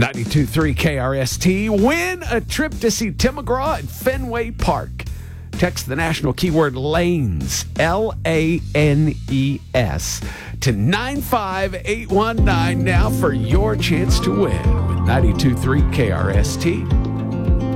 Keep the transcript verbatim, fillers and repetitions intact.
ninety-two point three K R S T. Win a trip to see Tim McGraw at Fenway Park. Text the national keyword LANES, L A N E S, to nine five eight one nine now for your chance to win with ninety-two point three K R S T.